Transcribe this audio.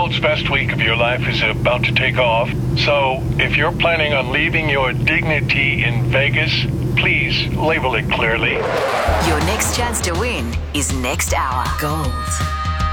world's best week of your life is about to take off. So, if you're planning on leaving your dignity in Vegas, please label it clearly. Your next chance to win is next hour. Gold.